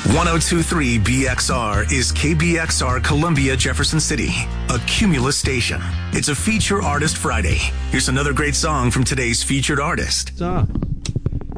1023 BXR is KBXR Columbia, Jefferson City, a Cumulus station. It's a Feature Artist Friday. Here's another great song from today's featured artist. What's up?